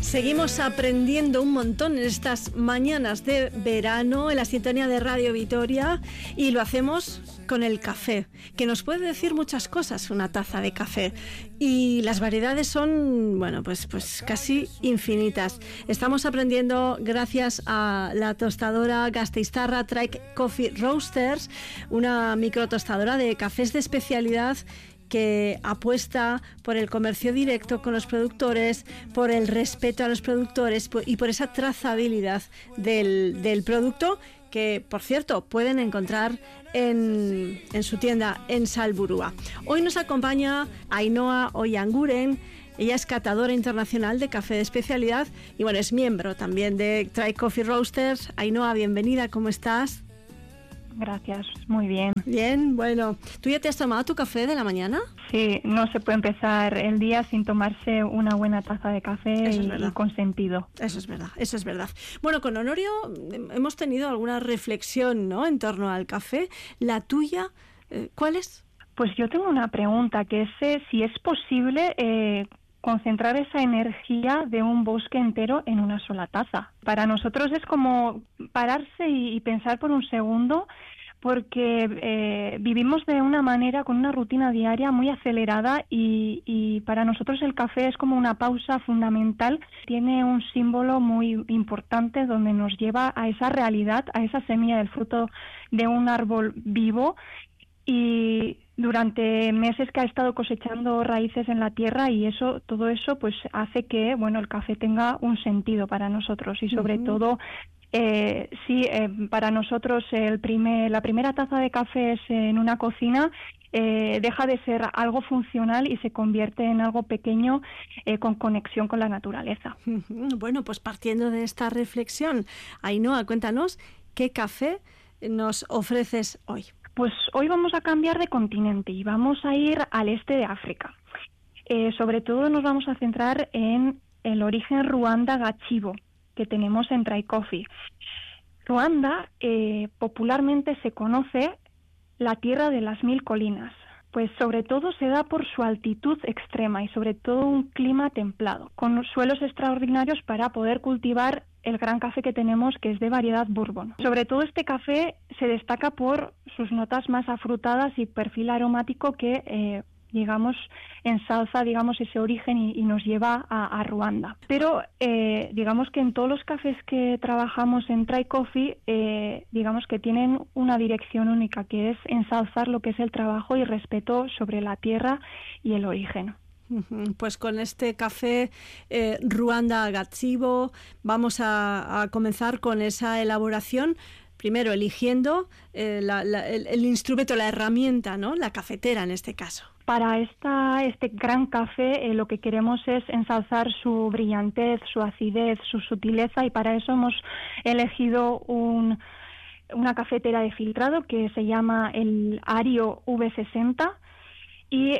Seguimos aprendiendo un montón en estas mañanas de verano en la sintonía de Radio Vitoria y lo hacemos con el café, que nos puede decir muchas cosas una taza de café y las variedades son, bueno, pues casi infinitas. Estamos aprendiendo gracias a la tostadora gasteiztarra Trike Coffee Roasters, una microtostadora de cafés de especialidad que apuesta por el comercio directo con los productores, por el respeto a los productores y por esa trazabilidad del producto que, por cierto, pueden encontrar en su tienda en Salburua. Hoy nos acompaña Ainhoa Oianguren. Ella es catadora internacional de café de especialidad y, bueno, es miembro también de Trike Coffee Roasters. Ainhoa, bienvenida, ¿cómo estás? Gracias, muy bien. Bien, bueno. ¿Tú ya te has tomado tu café de la mañana? Sí, no se puede empezar el día sin tomarse una buena taza de café y con sentido. Eso es verdad, eso es verdad. Bueno, con Honorio hemos tenido alguna reflexión, ¿no?, en torno al café. ¿La tuya cuál es? Pues yo tengo una pregunta, que es si es posible concentrar esa energía de un bosque entero en una sola taza. Para nosotros es como pararse y pensar por un segundo, porque vivimos de una manera, con una rutina diaria muy acelerada y para nosotros el café es como una pausa fundamental. Tiene un símbolo muy importante donde nos lleva a esa realidad, a esa semilla del fruto de un árbol vivo, y durante meses que ha estado cosechando raíces en la tierra, y todo eso pues hace que, bueno, el café tenga un sentido para nosotros y sobre todo para nosotros la primera taza de café es en una cocina, deja de ser algo funcional y se convierte en algo pequeño con conexión con la naturaleza. Bueno, pues partiendo de esta reflexión, Ainhoa, cuéntanos, ¿qué café nos ofreces hoy? Pues hoy vamos a cambiar de continente y vamos a ir al este de África. Sobre todo nos vamos a centrar en el origen Ruanda-Gachibo que tenemos en Trike Coffee. Ruanda popularmente se conoce la tierra de las 1000 colinas, pues sobre todo se da por su altitud extrema y sobre todo un clima templado, con suelos extraordinarios para poder cultivar el gran café que tenemos, que es de variedad bourbon. Sobre todo este café se destaca por sus notas más afrutadas y perfil aromático que ensalza, ese origen y nos lleva a Ruanda. Pero digamos que en todos los cafés que trabajamos en Trike Coffee, que tienen una dirección única, que es ensalzar lo que es el trabajo y respeto sobre la tierra y el origen. Pues con este café Ruanda-Gachibo vamos a comenzar con esa elaboración, primero eligiendo el instrumento, la herramienta, ¿no?, la cafetera en este caso. Para este gran café lo que queremos es ensalzar su brillantez, su acidez, su sutileza, y para eso hemos elegido una cafetera de filtrado que se llama el Ario V60, y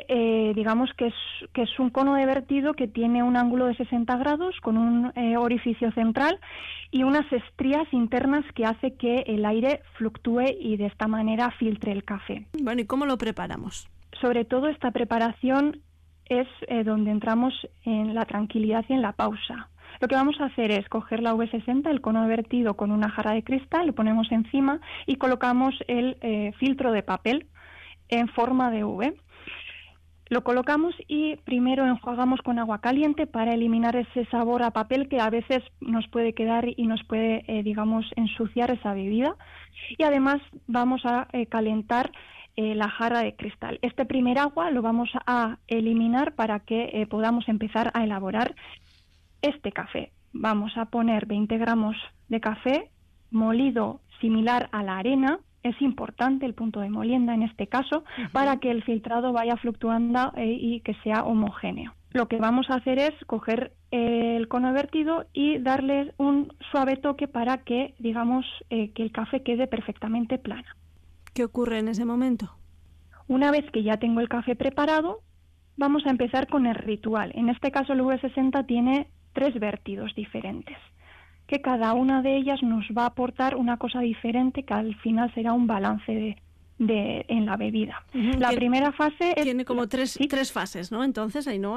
que es un cono de vertido que tiene un ángulo de 60 grados con un orificio central y unas estrías internas que hace que el aire fluctúe y de esta manera filtre el café. Bueno, ¿y cómo lo preparamos? Sobre todo esta preparación es donde entramos en la tranquilidad y en la pausa. Lo que vamos a hacer es coger la V60, el cono de vertido, con una jarra de cristal, lo ponemos encima y colocamos el filtro de papel en forma de V. Lo colocamos y primero enjuagamos con agua caliente para eliminar ese sabor a papel que a veces nos puede quedar y nos puede, ensuciar esa bebida. Y además vamos a calentar la jarra de cristal. Este primer agua lo vamos a eliminar para que podamos empezar a elaborar este café. Vamos a poner 20 gramos de café molido similar a la arena. Es importante el punto de molienda en este caso para que el filtrado vaya fluctuando y que sea homogéneo. Lo que vamos a hacer es coger el cono vertido y darle un suave toque para que, que el café quede perfectamente plano. ¿Qué ocurre en ese momento? Una vez que ya tengo el café preparado, vamos a empezar con el ritual. En este caso el V60 tiene 3 vertidos diferentes, que cada una de ellas nos va a aportar una cosa diferente, que al final será un balance en la bebida. La primera fase tiene como tres fases, ¿no? Entonces, Ainhoa.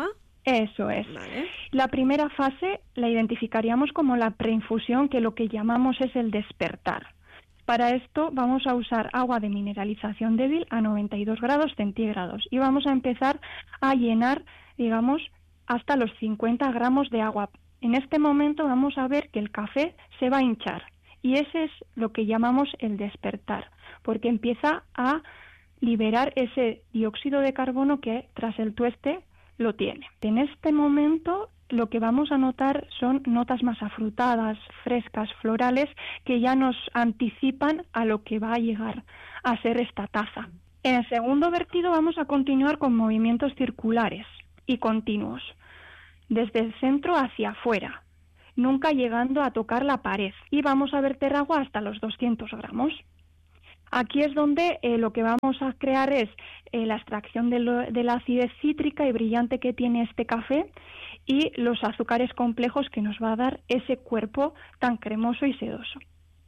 Eso es. Vale. La primera fase la identificaríamos como la preinfusión, que lo que llamamos es el despertar. Para esto vamos a usar agua de mineralización débil a 92 grados centígrados y vamos a empezar a llenar, digamos, hasta los 50 gramos de agua. En este momento vamos a ver que el café se va a hinchar y ese es lo que llamamos el despertar, porque empieza a liberar ese dióxido de carbono que tras el tueste lo tiene. En este momento lo que vamos a notar son notas más afrutadas, frescas, florales, que ya nos anticipan a lo que va a llegar a ser esta taza. En el segundo vertido vamos a continuar con movimientos circulares y continuos, desde el centro hacia afuera, nunca llegando a tocar la pared, y vamos a verter agua hasta los 200 gramos. Aquí es donde lo que vamos a crear es la extracción de la acidez cítrica y brillante que tiene este café y los azúcares complejos que nos va a dar ese cuerpo tan cremoso y sedoso.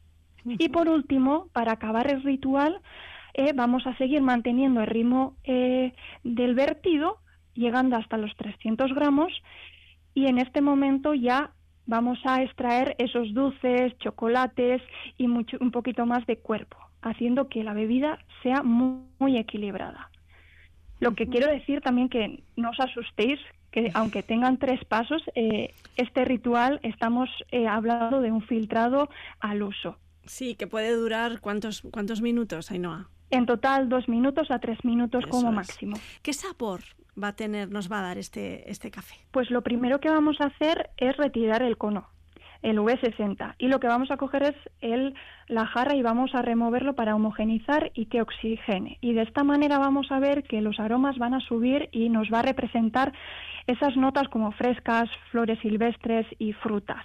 Y por último, para acabar el ritual, vamos a seguir manteniendo el ritmo del vertido, llegando hasta los 300 gramos, y en este momento ya vamos a extraer esos dulces, chocolates y un poquito más de cuerpo, haciendo que la bebida sea muy equilibrada. Lo que quiero decir también, que no os asustéis, que aunque tengan 3 pasos, este ritual estamos hablando de un filtrado al uso. Sí, que puede durar ¿cuántos minutos, Ainhoa? En total 2 minutos a 3 minutos como máximo. ¿Qué sabor nos va a dar este café? Pues lo primero que vamos a hacer es retirar el cono, el V60, y lo que vamos a coger es la jarra y vamos a removerlo para homogenizar y que oxigene. Y de esta manera vamos a ver que los aromas van a subir y nos va a representar esas notas como frescas, flores silvestres y frutas.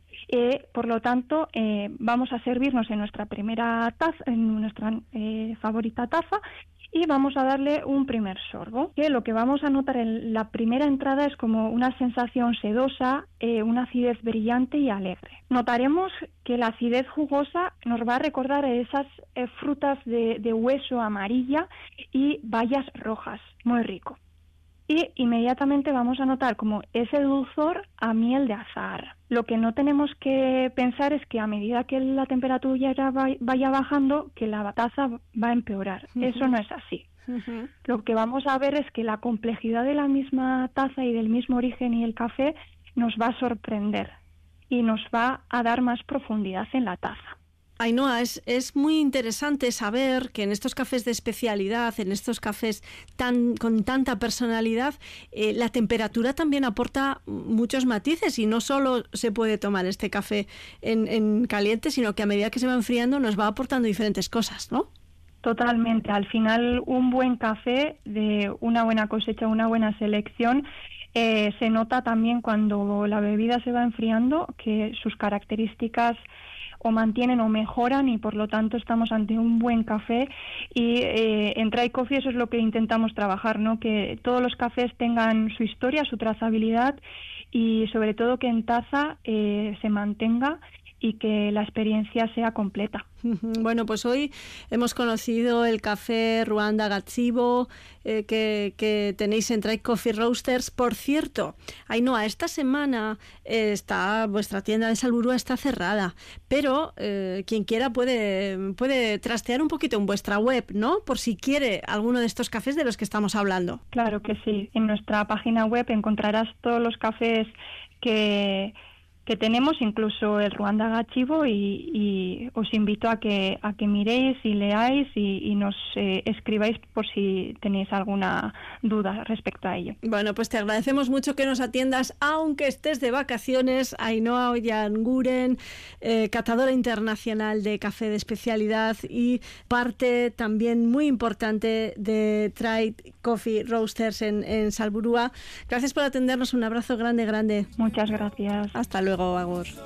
Por lo tanto, vamos a servirnos en nuestra primera taza, en nuestra favorita taza, y vamos a darle un primer sorbo, que lo que vamos a notar en la primera entrada es como una sensación sedosa, una acidez brillante y alegre. Notaremos que la acidez jugosa nos va a recordar esas frutas de hueso amarilla y bayas rojas, muy rico. Y inmediatamente vamos a notar como ese dulzor a miel de azahar. Lo que no tenemos que pensar es que a medida que la temperatura vaya bajando, que la taza va a empeorar. Eso no es así. Lo que vamos a ver es que la complejidad de la misma taza y del mismo origen y el café nos va a sorprender y nos va a dar más profundidad en la taza. Ainhoa, es muy interesante saber que en estos cafés de especialidad, en estos cafés con tanta personalidad, la temperatura también aporta muchos matices y no solo se puede tomar este café en caliente, sino que a medida que se va enfriando nos va aportando diferentes cosas, ¿no? Totalmente. Al final, un buen café de una buena cosecha, una buena selección, se nota también cuando la bebida se va enfriando que sus características o mantienen o mejoran, y por lo tanto estamos ante un buen café. Y en Try Coffee eso es lo que intentamos trabajar, ¿no? Que todos los cafés tengan su historia, su trazabilidad, y sobre todo que en taza se mantenga y que la experiencia sea completa. Bueno, pues hoy hemos conocido el café Ruanda Gatsibo que tenéis en Try Coffee Roasters. Por cierto, Ainhoa, esta semana vuestra tienda de Salburua está cerrada, pero quien quiera puede trastear un poquito en vuestra web, ¿no? Por si quiere alguno de estos cafés de los que estamos hablando. Claro que sí. En nuestra página web encontrarás todos los cafés que tenemos, incluso el Ruanda Gatsibo, y os invito a que miréis y leáis y nos escribáis por si tenéis alguna duda respecto a ello. Bueno, pues te agradecemos mucho que nos atiendas, aunque estés de vacaciones. Ainhoa Oianguren, catadora internacional de café de especialidad y parte también muy importante de Try Coffee Roasters en Salburua. Gracias por atendernos, un abrazo grande. Muchas gracias. Hasta luego, agur.